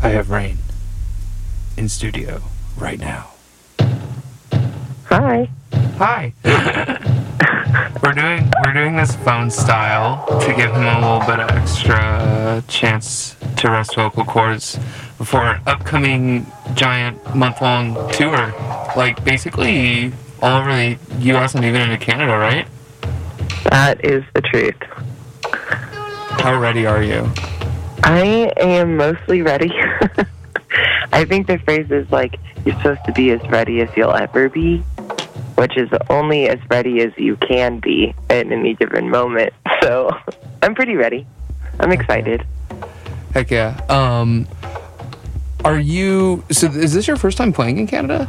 I have Rain in studio right now. Hi. Hi. We're doing this phone style to give him a little bit of extra chance to rest vocal cords before an upcoming giant month-long tour. Like basically all over the U.S. and even into Canada, right? That is the truth. How ready are you? I am mostly ready. I think the phrase is like, you're supposed to be as ready as you'll ever be, which is only as ready as you can be at any given moment. So I'm pretty ready. I'm excited. Heck yeah. So is this your first time playing in Canada?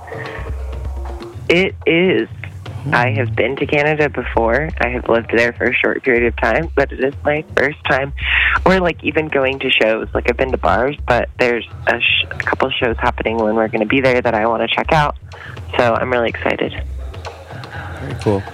It is. I have been to Canada before. I have lived there for a short period of time, but it is my first time. Or like even going to shows. Like I've been to bars, but there's a couple shows happening when we're going to be there that I want to check out. So I'm really excited. Very cool.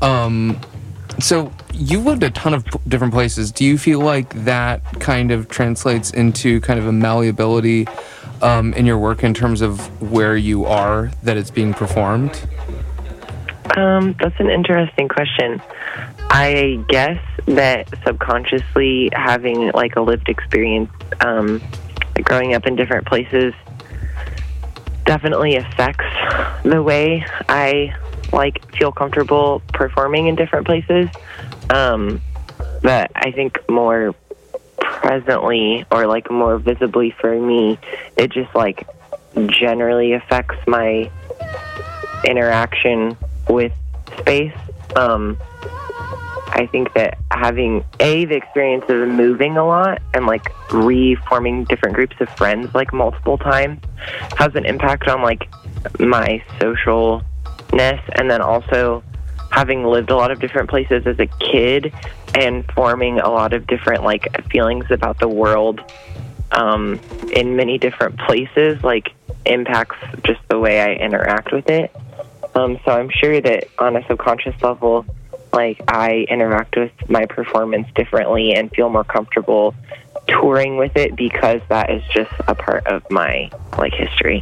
So you've lived a ton of different places. Do you feel like that kind of translates into kind of a malleability in your work in terms of where you are that it's being performed? That's an interesting question. I guess that subconsciously having like a lived experience, growing up in different places definitely affects the way I feel comfortable performing in different places. But I think more presently or more visibly for me, it just generally affects my interaction with space. I think that having the experience of moving a lot and reforming different groups of friends multiple times has an impact on my socialness, and then also having lived a lot of different places as a kid and forming a lot of different feelings about the world in many different places impacts just the way I interact with it. So I'm sure that on a subconscious level, I interact with my performance differently and feel more comfortable touring with it because that is just a part of my history.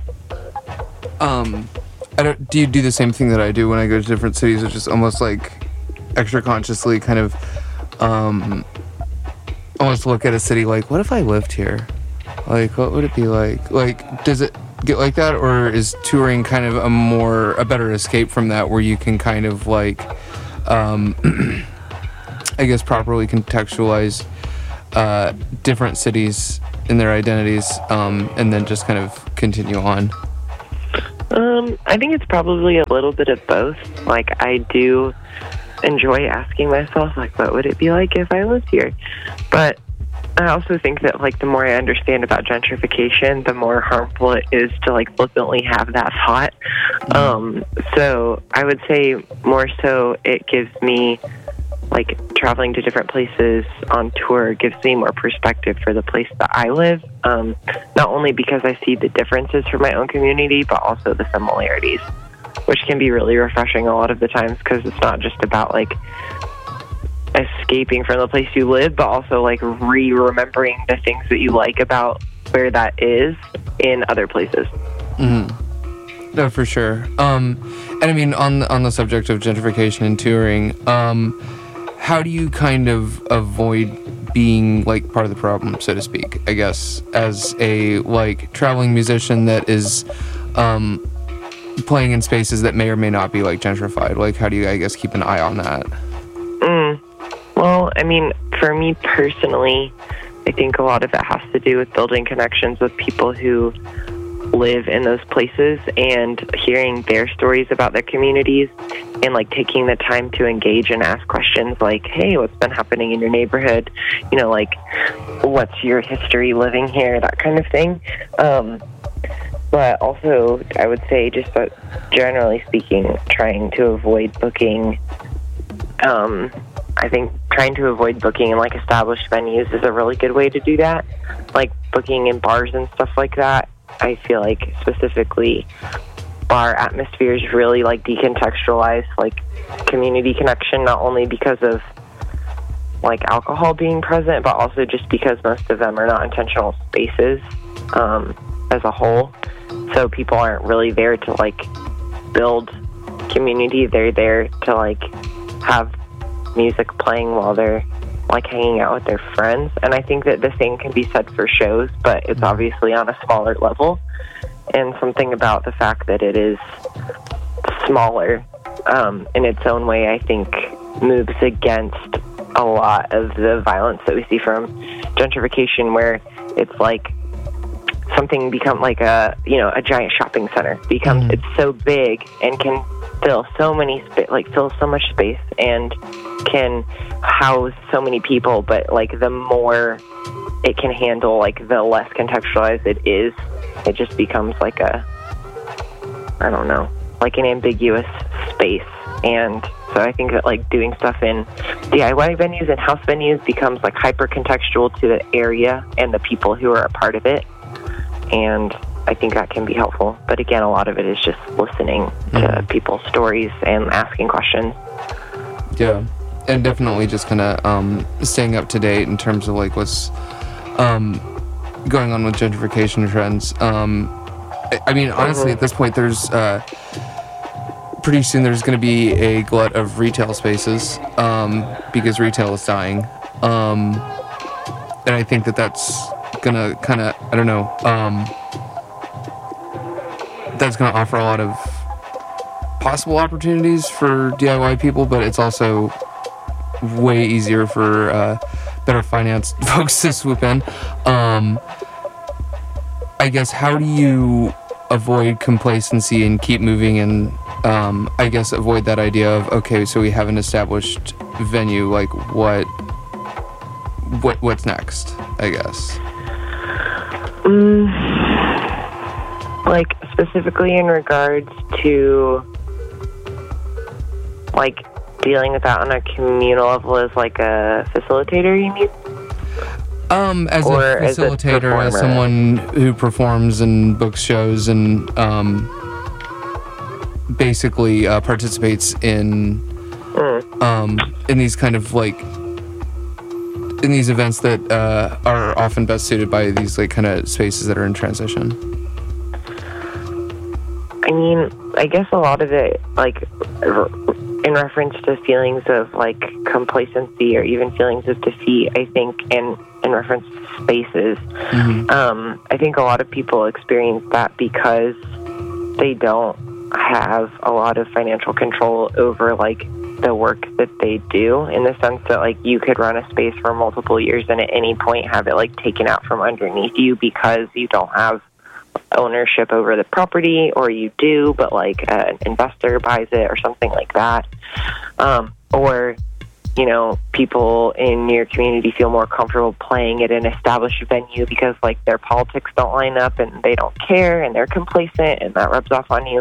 Do you do the same thing that I do when I go to different cities? It's just almost extra consciously kind of almost look at a city what if I lived here? What would it be like? Does it get like that, or is touring kind of a better escape from that, where you can kind of I guess properly contextualize different cities in their identities, and then just kind of continue on? I think it's probably a little bit of both. I do enjoy asking myself, what would it be like if I lived here? But I also think that, the more I understand about gentrification, the more harmful it is to, flippantly have that thought. So I would say more so it gives me, traveling to different places on tour gives me more perspective for the place that I live, not only because I see the differences for my own community, but also the similarities, which can be really refreshing a lot of the times, because it's not just about, escaping from the place you live, but also remembering the things that you like about where that is in other places. Mm-hmm. No, for sure. And I mean, on the subject of gentrification and touring, how do you kind of avoid being part of the problem, so to speak, I guess, as a traveling musician that is playing in spaces that may or may not be gentrified? How do you, I guess, keep an eye on that? Well, I mean, for me personally, I think a lot of it has to do with building connections with people who live in those places and hearing their stories about their communities, and taking the time to engage and ask questions hey, what's been happening in your neighborhood? What's your history living here? That kind of thing. But also, I would say just generally speaking, trying to avoid booking. I think trying to avoid booking in established venues is a really good way to do that. Booking in bars and stuff like that. I feel specifically bar atmospheres really decontextualize community connection, not only because of alcohol being present, but also just because most of them are not intentional spaces. as a whole. So people aren't really there to like build community. They're there to like have music playing while they're like hanging out with their friends. And I think that the same can be said for shows, but it's obviously on a smaller level. And something about the fact that it is smaller in its own way, I think, moves against a lot of the violence that we see from gentrification, where it's like something become like a giant shopping center becomes it's so big and can fill so many fill so much space and can house so many people, but like the more it can handle, like the less contextualized it is, it just becomes like an ambiguous space. And so I think that like doing stuff in DIY venues and house venues becomes like hyper contextual to the area and the people who are a part of it. And I think that can be helpful. But again, a lot of it is just listening to people's stories and asking questions. Yeah. And definitely just kind of staying up to date in terms of like what's going on with gentrification trends. I mean, honestly, at this point, there's pretty soon there's going to be a glut of retail spaces because retail is dying. And I think that that's going to kind of, I don't know, that's going to offer a lot of possible opportunities for DIY people, but it's also way easier for better financed folks to swoop in. I guess, how do you avoid complacency and keep moving and I guess avoid that idea of, okay, so we have an established venue, like what's next, I guess? Like specifically in regards to like dealing with that on a communal level as like a facilitator, you mean? As a facilitator, as someone who performs and books shows and basically participates in these kind of like in these events that are often best suited by these like kind of spaces that are in transition. I mean, I guess a lot of it, like in reference to feelings of like complacency or even feelings of defeat, I think, and in reference to spaces, I think a lot of people experience that because they don't have a lot of financial control over like the work that they do, in the sense that like you could run a space for multiple years and at any point have it like taken out from underneath you because you don't have ownership over the property, or you do but like an investor buys it or something like that, or you know, people in your community feel more comfortable playing at an established venue because like their politics don't line up and they don't care and they're complacent and that rubs off on you.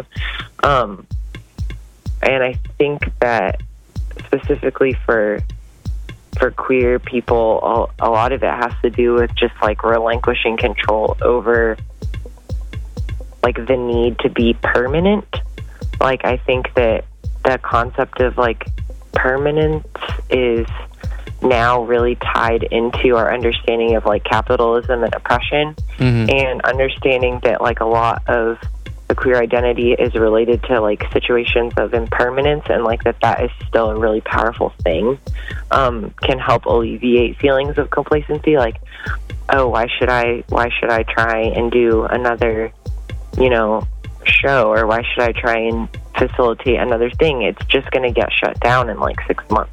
And I think that specifically for queer people, a lot of it has to do with just like relinquishing control over like the need to be permanent. Like I think that the concept of like permanence is now really tied into our understanding of like capitalism and oppression, and understanding that like a lot of the queer identity is related to like situations of impermanence, and like that is still a really powerful thing, can help alleviate feelings of complacency, like, oh, why should I try and do another, you know, show, or why should I try and facilitate another thing? It's just going to get shut down in like 6 months.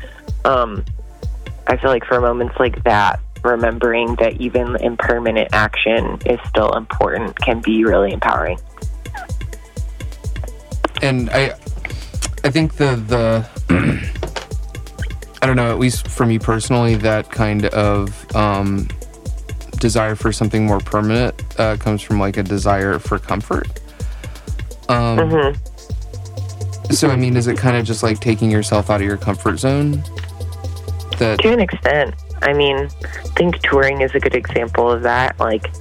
I feel like for moments like that, remembering that even impermanent action is still important can be really empowering. And I think the I don't know, at least for me personally, that kind of desire for something more permanent comes from like a desire for comfort. So I mean, is it kind of just like taking yourself out of your comfort zone? That to an extent. I mean, I think touring is a good example of that. Like,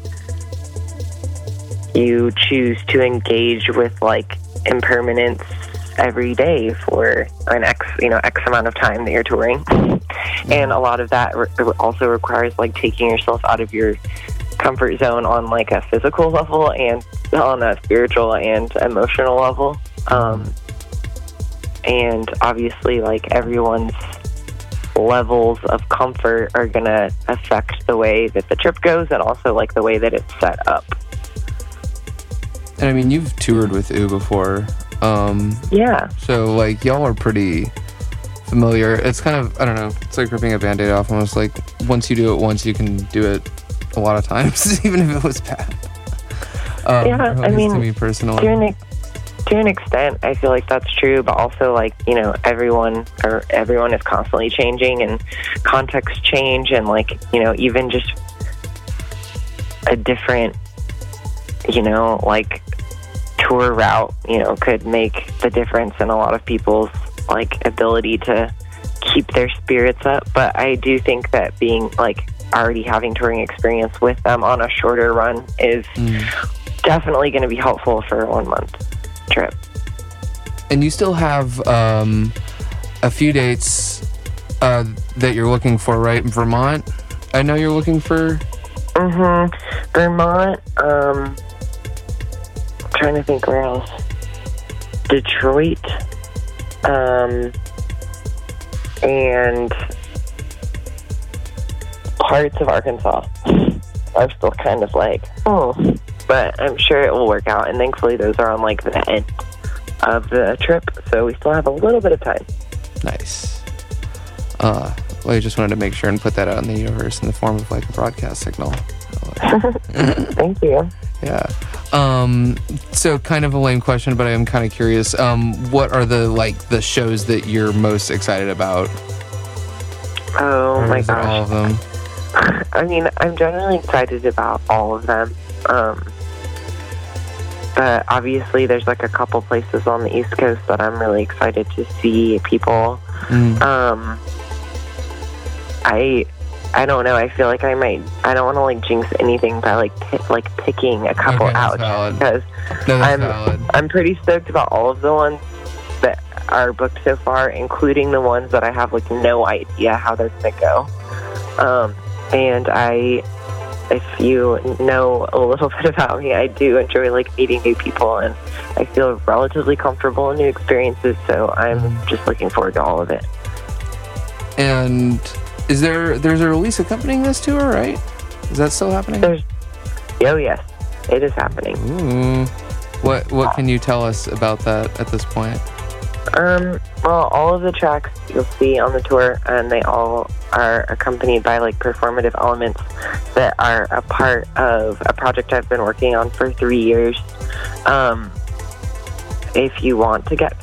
you choose to engage with like impermanence every day for an X amount of time that you're touring, and a lot of that also requires like taking yourself out of your comfort zone on like a physical level and on a spiritual and emotional level. And obviously, like, everyone's levels of comfort are going to affect the way that the trip goes and also, like, the way that it's set up. And I mean, you've toured with U before. Yeah. So, like, y'all are pretty familiar. It's kind of, I don't know, it's like ripping a Band-Aid off almost. Like, once you do it once, you can do it a lot of times, even if it was bad. Yeah, I mean, to me personally. To an extent, I feel like that's true, but also, like, you know, everyone is constantly changing and contexts change, and, like, you know, even just a different, you know, like, tour route, you know, could make the difference in a lot of people's, like, ability to keep their spirits up. But I do think that being, like, already having touring experience with them on a shorter run is definitely going to be helpful for a 1 month trip. And you still have a few dates that you're looking for, right? Vermont, I know you're looking for. Vermont. I'm trying to think where else. Detroit. And parts of Arkansas are still kind of like, but I'm sure it will work out. And thankfully, those are on, like, the end of the trip, so we still have a little bit of time. Nice. Well, I just wanted to make sure and put that out in the universe in the form of, like, a broadcast signal. Thank you. Yeah. So kind of a lame question, but I'm kind of curious. What are the shows that you're most excited about? Oh my gosh. All of them? I mean, I'm generally excited about all of them. But obviously there's, like, a couple places on the East Coast that I'm really excited to see people. I don't know. I feel like I don't want to, like, jinx anything by, like picking a couple out, because I'm pretty stoked about all of the ones that are booked so far, including the ones that I have, like, no idea how they're gonna go. And if you know a little bit about me, I do enjoy, like, meeting new people, and I feel relatively comfortable in new experiences, so I'm just looking forward to all of it. And there's a release accompanying this tour, right? Is that still happening? Yes, it is happening. Ooh. What can you tell us about that at this point? Well, all of the tracks you'll see on the tour, and they all are accompanied by, like, performative elements that are a part of a project I've been working on for 3 years. If you want to get